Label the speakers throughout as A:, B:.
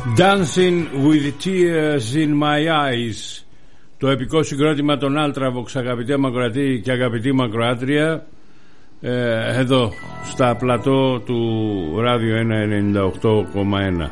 A: Dancing with tears in my eyes, το επικό συγκρότημα των Ultravox, αγαπητέ Μακροατή και αγαπητή Μακροάτρια, εδώ στα πλατό του Ράδιο 198,1.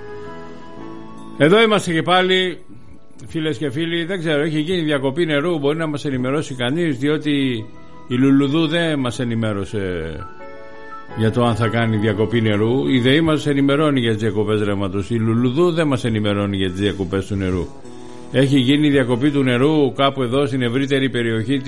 A: Εδώ είμαστε και πάλι, φίλες και φίλοι. Δεν ξέρω, έχει γίνει διακοπή νερού, μπορεί να μας ενημερώσει κανείς, διότι η Λουλουδού δεν μας ενημέρωσε για το αν θα κάνει διακοπή νερού. Η ΔΕΗ μας ενημερώνει για τις διακοπές ρεύματος. Η Λουλουδού δεν μας ενημερώνει για τις διακοπές του νερού. Έχει γίνει διακοπή του νερού κάπου εδώ στην ευρύτερη περιοχή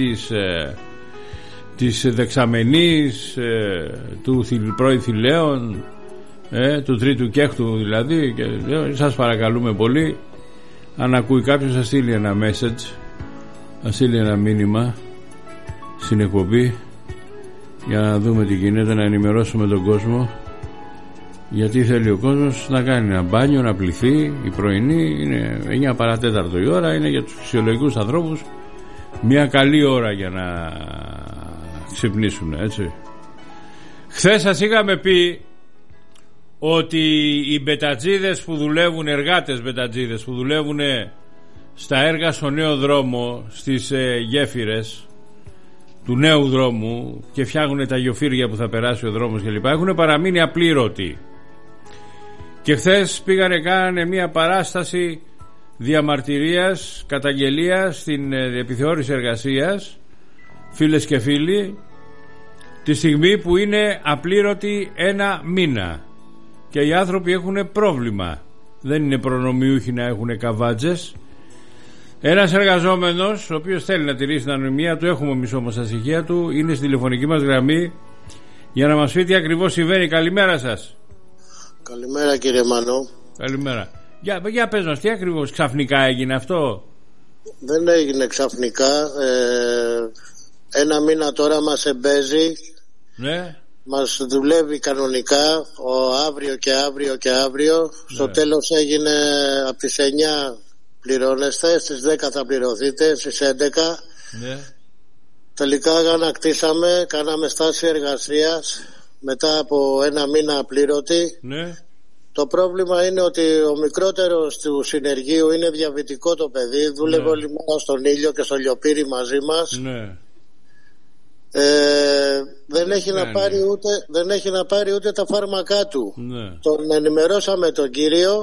A: της Δεξαμενής, του πρώην Θηλαίων, του Τρίτου Κέχτου δηλαδή. Και σας παρακαλούμε πολύ, αν ακούει κάποιος, θα στείλει ένα message, θα στείλει ένα μήνυμα στην εκπομπή για να δούμε τι γίνεται, να ενημερώσουμε τον κόσμο, γιατί θέλει ο κόσμος να κάνει ένα μπάνιο, να πληθεί. Η πρωινή είναι 9 παρατέταρτο η ώρα, είναι για τους φυσιολογικούς ανθρώπους μια καλή ώρα για να ξυπνήσουν, έτσι. Χθες σας είχαμε πει ότι οι μπετατζίδες που δουλεύουν, εργάτες μπετατζίδες που δουλεύουν στα έργα στο νέο δρόμο, στις γέφυρες του νέου δρόμου και φτιάχνουν τα γεωφύρια που θα περάσει ο δρόμος κλπ, έχουν παραμείνει απλήρωτοι. Και χθες πήγανε, κάνανε μια παράσταση διαμαρτυρίας, καταγγελίας στην επιθεώρηση εργασίας, φίλες και φίλοι, τη στιγμή που είναι απλήρωτοι ένα μήνα και οι άνθρωποι έχουν πρόβλημα. Δεν είναι προνομιούχοι να έχουν καβάτζες. Ένας εργαζόμενος, ο οποίος θέλει να τηρήσει την ανωνυμία του, έχουμε εμείς όμως τα στοιχεία του, είναι στη τηλεφωνική μας γραμμή για να μας πει τι ακριβώς συμβαίνει. Καλημέρα σας.
B: Καλημέρα κύριε Μανώ.
A: Καλημέρα. Για πες μας, τι ακριβώς ξαφνικά έγινε αυτό?
B: Δεν έγινε ξαφνικά. Ένα μήνα τώρα μας εμπέζει.
A: Ναι.
B: Μας δουλεύει κανονικά αύριο και αύριο και αύριο. Ναι. Στο τέλος έγινε από τις 9 πληρώνεστε, στις 10 θα πληρωθείτε, στις 11.
A: Ναι.
B: Τελικά ανακτήσαμε, κάναμε στάση εργασίας μετά από ένα μήνα απλήρωτη.
A: Ναι.
B: Το πρόβλημα είναι ότι ο μικρότερος του συνεργείου είναι διαβητικό το παιδί. Δούλευε όλη μέρα στον ήλιο και στο λιοπύρι μαζί μας.
A: Ναι.
B: Δεν έχει να πάρει ούτε τα φάρμακά του.
A: Ναι.
B: Τον ενημερώσαμε τον κύριο.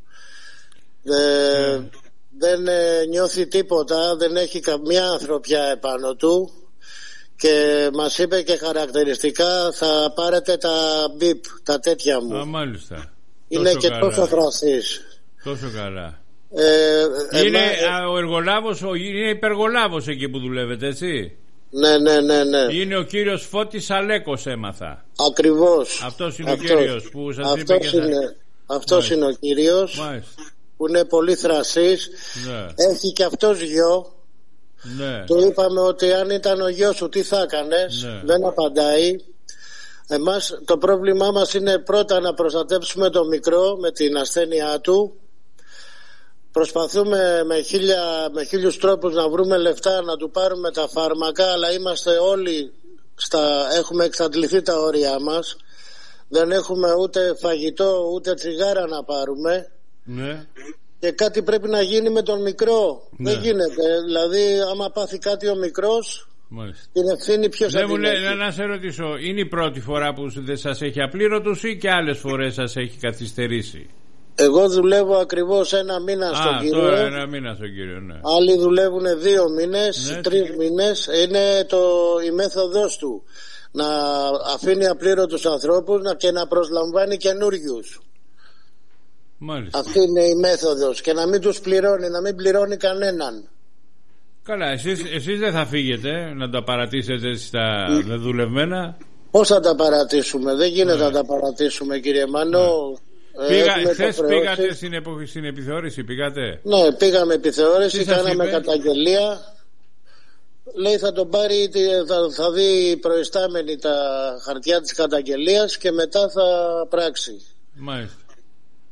B: Δεν νιώθει τίποτα, δεν έχει καμία ανθρωπιά επάνω του και μας είπε και χαρακτηριστικά θα πάρετε τα μπιπ, τα τέτοια μου.
A: Μάλιστα.
B: Είναι και τόσο θρασής.
A: Τόσο καλά. Είναι ο εργολάβος, είναι υπεργολάβος εκεί που δουλεύετε, έτσι?
B: Ναι.
A: Είναι ο κύριος Φώτης Αλέκος, έμαθα.
B: Ακριβώς.
A: Αυτός είναι ο κύριος που σας είπε και
B: αυτός είναι ο κύριος.
A: Μάλιστα.
B: Που είναι πολύ θρασής.
A: Ναι.
B: Έχει και αυτός γιο.
A: Ναι.
B: Του είπαμε ότι αν ήταν ο γιος σου τι θα έκανες. Ναι. Δεν απαντάει. Εμάς το πρόβλημά μας είναι πρώτα να προστατεύσουμε το μικρό με την ασθένειά του. Προσπαθούμε με χίλιους τρόπους να βρούμε λεφτά να του πάρουμε τα φάρμακα, αλλά είμαστε όλοι έχουμε εξαντληθεί τα όρια μας. Δεν έχουμε ούτε φαγητό ούτε τσιγάρα να πάρουμε.
A: Ναι.
B: Και κάτι πρέπει να γίνει με τον μικρό. Ναι. Δεν γίνεται. Δηλαδή άμα πάθει κάτι ο μικρός, μάλιστα, την ευθύνη ποιος θα την έχει?
A: Να σε ρωτήσω, είναι η πρώτη φορά που δεν σας έχει απλήρωτους ή και άλλες φορές σας έχει καθυστερήσει?
B: Εγώ δουλεύω ακριβώς ένα μήνα στον κύριο.
A: Τώρα ένα μήνα στον κύριο, ναι.
B: Άλλοι δουλεύουν 2 μήνες, ναι, 3 μήνες. Είναι η μέθοδος του να αφήνει απλήρωτους ανθρώπους και να προσλαμβάνει καινούριους.
A: Μάλιστα.
B: Αυτή είναι η μέθοδος. Και να μην τους πληρώνει, να μην πληρώνει κανέναν.
A: Καλά, εσείς δεν θα φύγετε να τα παρατήσετε στα δεδουλευμένα?
B: Πώς θα τα παρατήσουμε? Δεν γίνεται να τα παρατήσουμε, κύριε Μανώ.
A: Χθες πήγατε στην επιθεώρηση, πήγατε?
B: Ναι, πήγαμε επιθεώρηση, κάναμε καταγγελία. Λέει θα τον πάρει, θα δει προϊστάμενη τα χαρτιά της καταγγελίας και μετά θα πράξει.
A: Μάλιστα.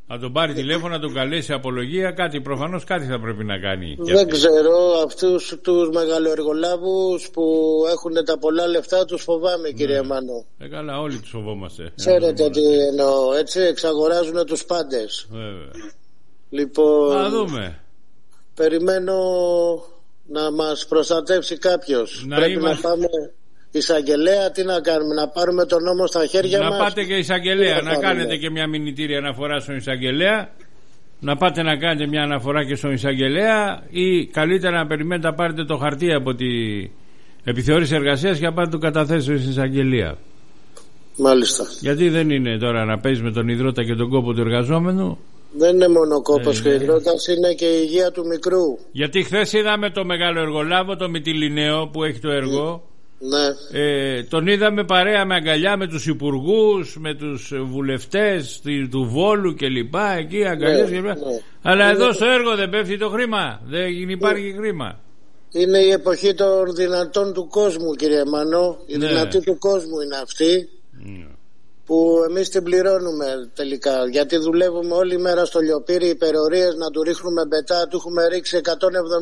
A: Να τον πάρει τηλέφωνο, να τον καλέσει απολογία, προφανώς κάτι θα πρέπει να κάνει.
B: Δεν ξέρω, αυτούς τους μεγαλοεργολάβους που έχουν τα πολλά λεφτά τους φοβάμαι, κύριε Μάνο.
A: Καλά, όλοι τους φοβόμαστε.
B: Ξέρετε τι εννοώ, έτσι, εξαγοράζουν τους πάντες.
A: Βέβαια.
B: Λοιπόν,
A: να δούμε.
B: Περιμένω να μας προστατεύσει κάποιος. Πρέπει να πάμε εισαγγελέα, τι να κάνουμε, να πάρουμε τον νόμο στα χέρια μας.
A: Να πάτε και εισαγγελέα, να κάνετε και μια μηνυτήρια αναφορά στον εισαγγελέα. Να πάτε να κάνετε μια αναφορά και στον εισαγγελέα, ή καλύτερα να περιμένετε να πάρετε το χαρτί από τη επιθεώρηση εργασίας και να πάτε το καταθέσετε στην εισαγγελία.
B: Μάλιστα.
A: Γιατί δεν είναι τώρα να παίζει με τον υδρότα και τον κόπο του εργαζόμενου.
B: Δεν είναι μόνο κόπος και υδρότας, είναι και η υγεία του μικρού.
A: Γιατί χθες είδαμε το μεγάλο εργολάβο, το Μυτιληναίο που έχει το έργο.
B: Ναι.
A: Τον είδαμε παρέα με αγκαλιά με τους υπουργούς, με τους βουλευτές του Βόλου και λοιπά, εκεί αγκαλιές και λοιπά. Αλλά εδώ στο έργο δεν πέφτει το χρήμα, δεν υπάρχει χρήμα.
B: Είναι η εποχή των δυνατών του κόσμου, κύριε Μανώ. Η δυνατή του κόσμου είναι αυτή που εμείς την πληρώνουμε τελικά, γιατί δουλεύουμε όλη μέρα στο λιοπύρι, υπερορίες, να του ρίχνουμε μπετά. Του έχουμε ρίξει 170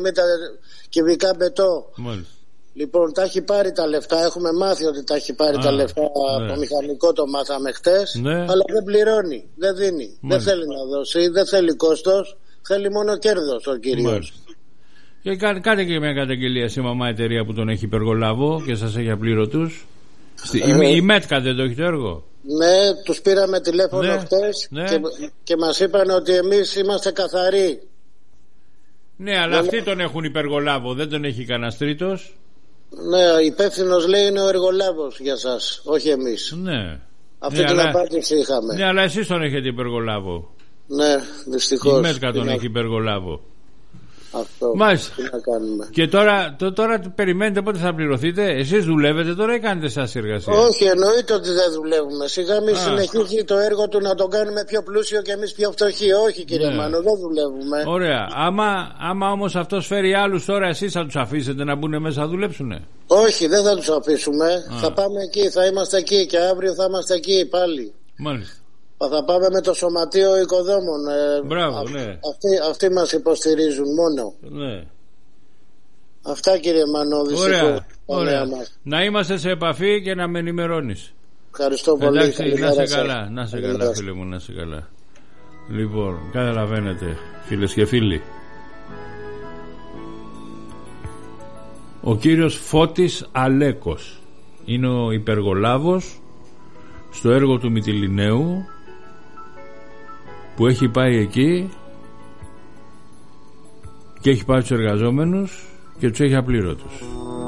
B: κυβικά μπετό.
A: Μάλιστα.
B: Λοιπόν, τα έχει πάρει τα λεφτά. Έχουμε μάθει ότι τα έχει πάρει τα λεφτά. Το μηχανικό το μάθαμε χτες. Αλλά δεν πληρώνει, δεν δίνει. Δεν θέλει να δώσει, δεν θέλει κόστος. Θέλει μόνο κέρδος ο κύριος.
A: Και κάντε και μια καταγγελία στη μαμά εταιρεία που τον έχει υπεργολάβο και σας έχει απλήρωτους. Η ΜΕΤΚΑ δεν το έχει το έργο.
B: Ναι, τους πήραμε τηλέφωνο χτες και μας είπαν ότι εμείς είμαστε καθαροί.
A: Ναι, αλλά αυτοί τον έχουν υπεργολάβο, δεν τον έχει κανένας τρίτος.
B: Ναι, υπεύθυνος λέει είναι ο εργολάβος για σας, όχι εμείς.
A: Ναι.
B: Αυτή την απάντηση είχαμε.
A: Ναι, αλλά εσείς τον έχετε υπεργολάβο.
B: Ναι, δυστυχώς.
A: Η ΜΕΤΚΑ τον έχει υπεργολάβο.
B: Αυτό.
A: Μάλιστα.
B: Τι να κάνουμε.
A: Και τώρα περιμένετε πότε θα πληρωθείτε. Εσείς δουλεύετε τώρα ή κάνετε εσάς εργασία?
B: Όχι, εννοείται ότι δεν δουλεύουμε. Σιγά μη συνεχίσει το έργο του να τον κάνουμε πιο πλούσιο και εμείς πιο φτωχοί. Όχι, κύριε Μάνο, δεν δουλεύουμε.
A: Ωραία. Άμα όμως αυτός φέρει άλλους τώρα, εσείς θα τους αφήσετε να μπουν μέσα να δουλέψουνε?
B: Όχι, δεν θα τους αφήσουμε. Θα πάμε εκεί, θα είμαστε εκεί και αύριο θα είμαστε εκεί πάλι.
A: Μάλιστα.
B: Θα πάμε με το Σωματείο Οικοδόμων.
A: Μπράβο, ναι.
B: Αυτοί μας υποστηρίζουν μόνο.
A: Ναι.
B: Αυτά, κύριε Μανώ.
A: Ωραία. Να είμαστε σε επαφή και να με ενημερώνεις.
B: Ευχαριστώ πολύ.
A: Εντάξει, να σε καλά φίλε μου, να σε καλά. Λοιπόν, καταλαβαίνετε φίλες και φίλοι, ο κύριος Φώτης Αλέκος είναι ο υπεργολάβος στο έργο του Μυτιληναίου που έχει πάει εκεί και έχει πάρει τους εργαζόμενους και τους έχει απλήρωτους.